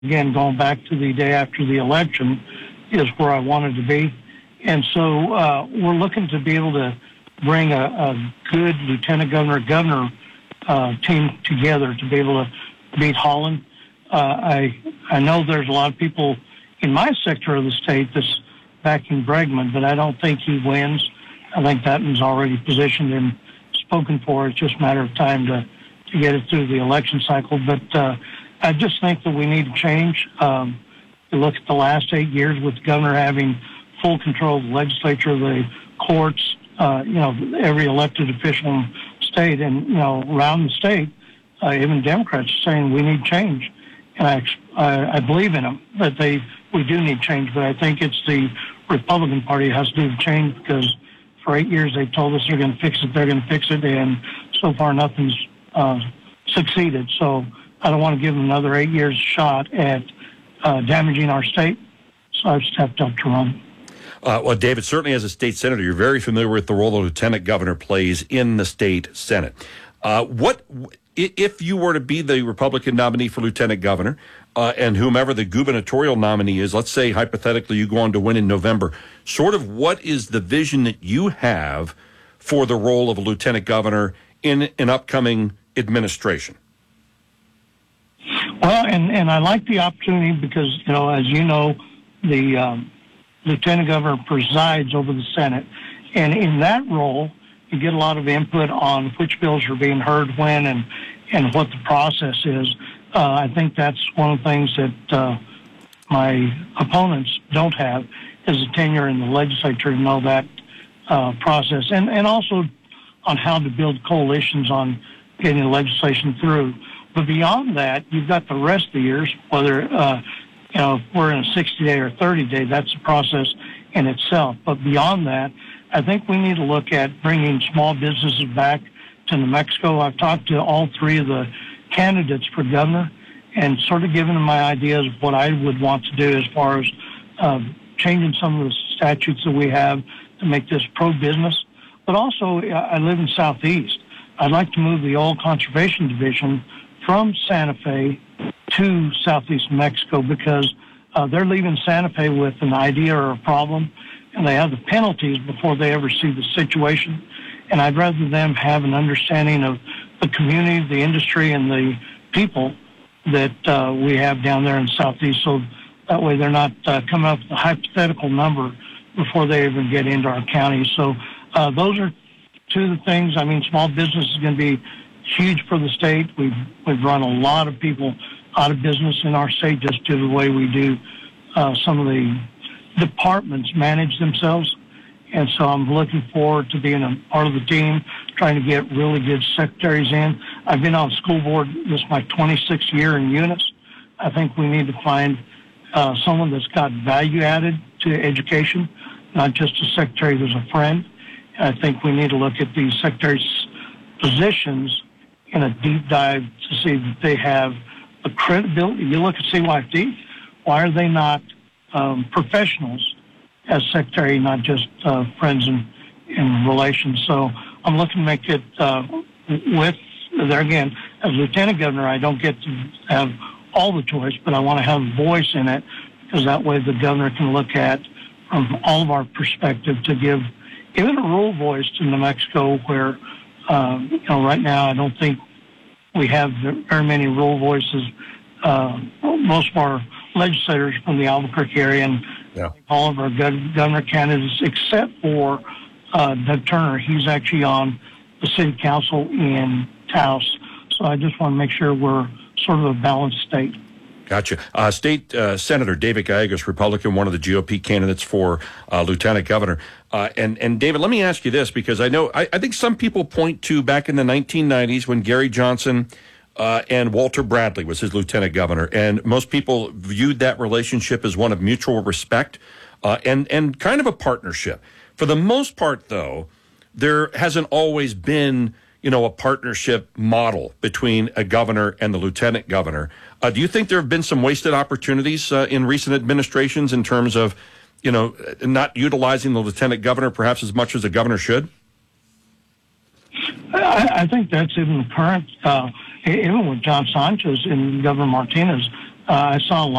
again, going back to the day after the election, is where I wanted to be. And so we're looking to be able to bring a good lieutenant governor team together to be able to beat Holland. I know there's a lot of people in my sector of the state that's backing Bregman, but I don't think he wins. I think that one's already positioned and spoken for. It's just a matter of time to get it through the election cycle. But I just think that we need to change. You look at the last 8 years with the governor having full control of the legislature, the courts, every elected official in the state, and, around the state, even Democrats are saying we need change. And I believe in them, that we do need change, but I think it's the Republican Party that has to do the change, because for 8 years they've told us they're going to fix it, and so far nothing's succeeded. So I don't want to give them another 8 years shot at damaging our state, so I've stepped up to run. Well, David, certainly as a state senator, you're very familiar with the role the lieutenant governor plays in the state Senate. What if you were to be the Republican nominee for lieutenant governor, and whomever the gubernatorial nominee is, let's say hypothetically you go on to win in November, sort of what is the vision that you have for the role of a lieutenant governor in an upcoming administration? Well, and I like the opportunity because, as you know, the lieutenant governor presides over the Senate. And in that role, you get a lot of input on which bills are being heard when and what the process is. I think that's one of the things that my opponents don't have, is a tenure in the legislature to know that process. And also on how to build coalitions on getting legislation through. But beyond that, you've got the rest of the years, whether if we're in a 60-day or 30-day, that's a process in itself. But beyond that, I think we need to look at bringing small businesses back to New Mexico. I've talked to all three of the candidates for governor and sort of given them my ideas of what I would want to do as far as changing some of the statutes that we have to make this pro-business. But also, I live in Southeast. I'd like to move the Oil Conservation Division from Santa Fe to Southeast New Mexico, because they're leaving Santa Fe with an idea or a problem, and they have the penalties before they ever see the situation. And I'd rather them have an understanding of the community, the industry, and the people that we have down there in Southeast, so that way they're not coming up with a hypothetical number before they even get into our county. So those are two of the things. I mean, small business is going to be huge for the state. We've run a lot of people out of business in our state just due to the way we do some of the departments manage themselves. And so I'm looking forward to being a part of the team, trying to get really good secretaries in. I've been on school board, this is my 26th year in Eunice. I think we need to find someone that's got value added to education, not just a secretary who's a friend. And I think we need to look at these secretaries' positions in a deep dive to see that they have the credibility. You look at CYFD, why are they not professionals as secretary, not just friends and relations? So I'm looking to make it there again, as lieutenant governor, I don't get to have all the choice, but I want to have a voice in it, because that way the governor can look at from all of our perspective to give even a rural voice to New Mexico, where right now I don't think we have very many rural voices. Most of our legislators from the Albuquerque area, and all of our governor candidates, except for Doug Turner. He's actually on the city council in Taos. So I just want to make sure we're sort of a balanced state. Gotcha. State Senator David Gallegos, Republican, one of the GOP candidates for lieutenant governor. And David, let me ask you this, because I know I think some people point to back in the 1990s when Gary Johnson and Walter Bradley was his lieutenant governor, and most people viewed that relationship as one of mutual respect and kind of a partnership. For the most part, though, there hasn't always been a partnership model between a governor and the lieutenant governor. Do you think there have been some wasted opportunities in recent administrations in terms of, not utilizing the lieutenant governor perhaps as much as the governor should? I think that's even the current, even with John Sanchez and Governor Martinez, I saw a